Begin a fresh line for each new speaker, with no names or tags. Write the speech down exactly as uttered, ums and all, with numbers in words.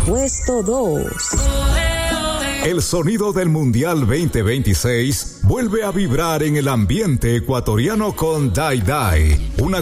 puesto dos.
El sonido del Mundial veinte veintiséis vuelve a vibrar en el ambiente ecuatoriano con Dai Dai, una